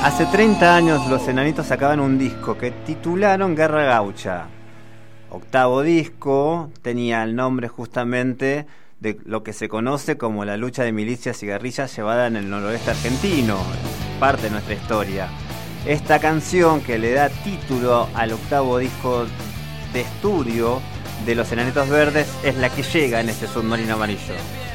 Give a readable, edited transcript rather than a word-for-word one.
Hace 30 años los Enanitos sacaban un disco que titularon Guerra Gaucha. Octavo disco, tenía el nombre justamente de lo que se conoce como la lucha de milicias y guerrillas llevada en el noroeste argentino, parte de nuestra historia. Esta canción que le da título al octavo disco de estudio de los Enanitos Verdes es la que llega en este submarino amarillo.